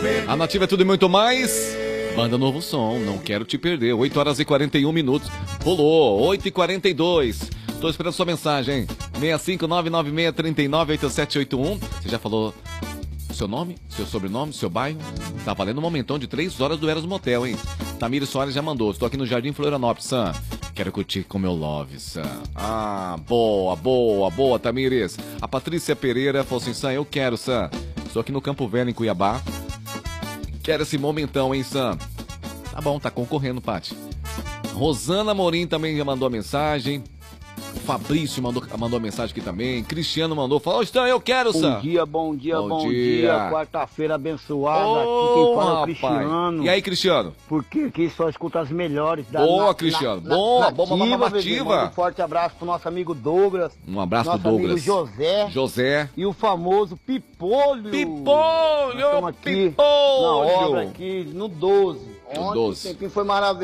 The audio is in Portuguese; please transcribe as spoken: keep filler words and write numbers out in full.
A Nativa é tudo e muito mais. Banda Novo Som, não quero te perder. oito horas e quarenta e um minutos. Pulou, oito e quarenta e dois. Tô esperando sua mensagem, hein? seis cinco nove nove seis três nove oito sete oito um. Você já falou seu nome, seu sobrenome, seu bairro? Tá valendo um momentão de três horas do Eros Motel, hein? Tamires Soares já mandou. Estou aqui no Jardim Florianópolis, Sam. Quero curtir com meu love, Sam. Ah, boa, boa, boa, Tamires. A Patrícia Pereira falou assim, Sam, eu quero, Sam. Estou aqui no Campo Velho, em Cuiabá. Quero esse momentão, hein, Sam? Tá bom, tá concorrendo, Paty. Rosana Morim também já mandou a mensagem. Fabrício mandou, mandou a mensagem aqui também. Cristiano mandou. Falou, Stan, eu quero, Sam. Bom dia, bom dia, bom, bom dia. dia. Quarta-feira abençoada. Oh, aqui quem fala é o Cristiano. E aí, Cristiano? Porque aqui só escuta as melhores. Da, boa, na, Cristiano. Na, boa, na, boa, mamativa. Um forte abraço pro nosso amigo Douglas. Um abraço nosso pro Douglas. Amigo José. José. E o famoso Pipolho. Pipolho, Estamos aqui Pipolho. na obra aqui no doze. No Ontem doze. o tempinho foi maravilhoso.